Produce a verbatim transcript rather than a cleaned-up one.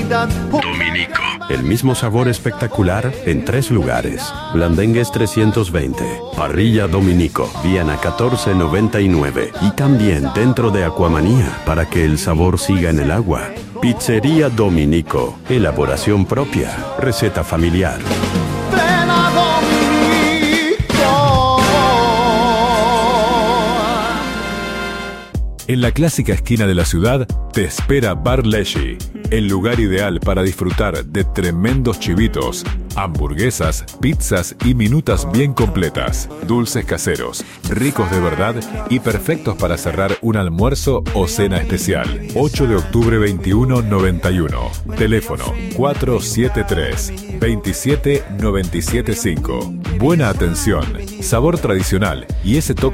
calidad. Dominico. El mismo sabor espectacular en tres lugares. Blandengues trescientos veinte. Parrilla Dominico. Viana catorce noventa y nueve. Y también dentro de Aquamanía para que el sabor siga en el agua. Pizzería Dominico. Elaboración propia. Receta familiar. En la clásica esquina de la ciudad te espera Bar Leshy, el lugar ideal para disfrutar de tremendos chivitos, hamburguesas, pizzas y minutas bien completas, dulces caseros, ricos de verdad y perfectos para cerrar un almuerzo o cena especial. ocho de octubre veintiuno noventa y uno. Teléfono cuatro siete tres, veintisiete noventa y siete cinco. Buena atención, sabor tradicional y ese toque